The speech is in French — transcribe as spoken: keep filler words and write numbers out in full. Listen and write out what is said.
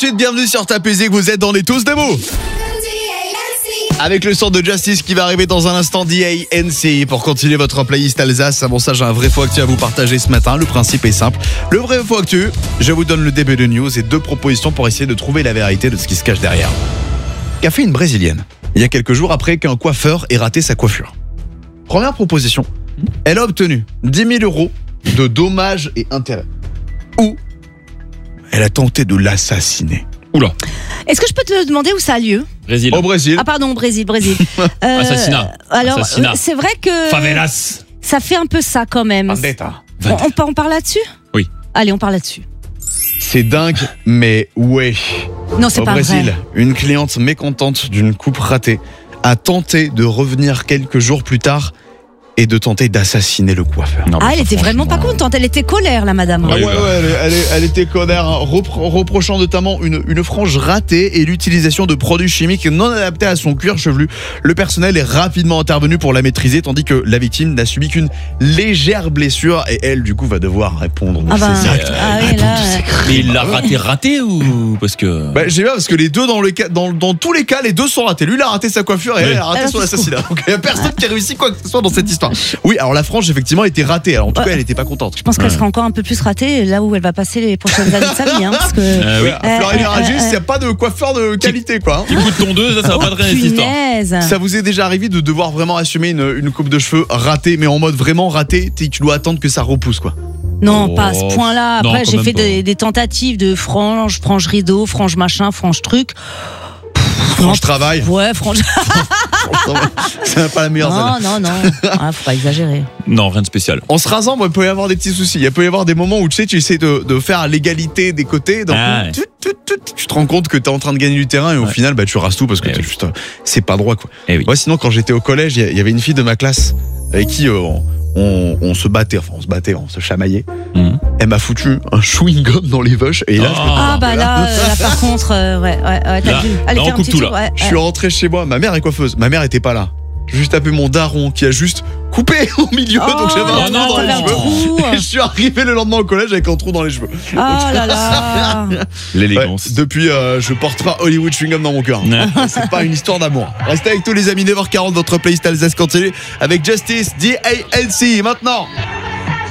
Bienvenue sur Tape Music, vous êtes dans les tous des mots. Avec le son de Justice qui va arriver dans un instant, D A N C. Pour continuer votre playlist Alsace, avant ça j'ai un vrai faux actu à vous partager ce matin. Le principe est simple, le vrai faux actu, je vous donne le début de news et deux propositions pour essayer de trouver la vérité de ce qui se cache derrière. Qu'a fait une Brésilienne il y a quelques jours après qu'un coiffeur ait raté sa coiffure? Première proposition, elle a obtenu dix mille euros de dommages et intérêts. Ou elle a tenté de l'assassiner. Oula. Est-ce que je peux te demander où ça a lieu? Brésil. Au Brésil. Ah pardon, Brésil, Brésil. Euh, Assassinat. Alors, Assassinat. euh, c'est vrai que Favelas. ça fait un peu ça quand même. Vendetta. On, on, par- on parle là-dessus? Oui. Allez, on parle là-dessus. C'est dingue, mais ouais. Non, c'est Au pas Brésil, vrai. une cliente mécontente d'une coupe ratée a tenté de revenir quelques jours plus tard et de tenter d'assassiner le coiffeur. Non, Ah, mais elle était vraiment pas contente. Elle était colère, la madame. Ah Ouais, ouais, bah. ouais, elle, elle- elle était colère, hein, repro- reprochant notamment une, une frange ratée et l'utilisation de produits chimiques non adaptés à son cuir chevelu. Le personnel est rapidement intervenu pour la maîtriser, tandis que la victime n'a subi qu'une légère blessure et elle, du coup, va devoir répondre de Ah bah, ses actes. ah oui, répondre là, de ses ouais. crimes. Mais il l'a raté, raté ou parce que. Bah, j'ai bien parce que les deux, dans, le cas, dans, dans tous les cas, les deux sont ratés. Lui, il a raté sa coiffure et Oui. elle, elle a raté Alors, son c'est assassinat. Donc, il n'y a personne qui a réussi quoi que ce soit dans cette histoire. Oui, alors la frange, effectivement, était ratée. Alors, en tout Ouais. cas, elle n'était pas contente. Je pense qu'elle sera encore un peu plus ratée là où elle va passer les prochaines années de sa vie. Hein, parce que... Euh, oui. Ouais, à Fleury-Mérogis, euh, il n'y a pas de coiffeur de qualité, quoi. Petit coup de tondeuse, ça, ça va pas traîner cette histoire. Punaise. Ça vous est déjà arrivé de devoir vraiment assumer une, une coupe de cheveux ratée, mais en mode vraiment raté, tu tu dois attendre que ça repousse, quoi. Non, Oh. pas à ce point-là. Non, Après, quand j'ai même fait pas. des, des tentatives de frange, frange rideau, frange machin, frange truc. Franche travail. Ouais, frange. C'est pas la meilleure Non, zone. non, non. Ah, faut pas exagérer. Non, rien de spécial. En se rasant, moi, il peut y avoir des petits soucis. Il peut y avoir des moments où tu sais, tu essaies de, de faire l'égalité des côtés. Donc, Ah ouais. tu, tu, tu, tu te rends compte que tu es en train de gagner du terrain et au Ouais. final, bah, tu rases tout parce que Eh t'es oui. juste, euh, c'est pas droit, quoi. Eh oui. Moi, sinon, quand j'étais au collège, il y a- il y avait une fille de ma classe avec qui euh, on, on, on se battait, enfin, on se battait, on se chamaillait. Mhm. Elle m'a foutu un chewing-gum dans les vaches et là, je me- Ah. Ah, bah là, euh, là, par contre, euh, ouais, ouais, ouais, t'as Là, dû là, aller on faire un coupe petit tout, tour. là. Ouais, je ouais. suis rentré chez moi. Ma mère est coiffeuse. Ma mère était pas là. J'ai juste tapé mon daron qui a juste coupé au milieu, Oh donc j'avais là un là, trou dans les t'avais un cheveux. trou. Et je suis arrivé le lendemain au collège avec un trou dans les cheveux. Oh là là. L'élégance. Ouais, depuis, euh, je porte pas Hollywood chewing gum dans mon cœur. Ouais. C'est pas une histoire d'amour. Restez avec tous les amis, neuf heures quarante, votre playlist Alsace continue avec Justice, D A N C. Maintenant.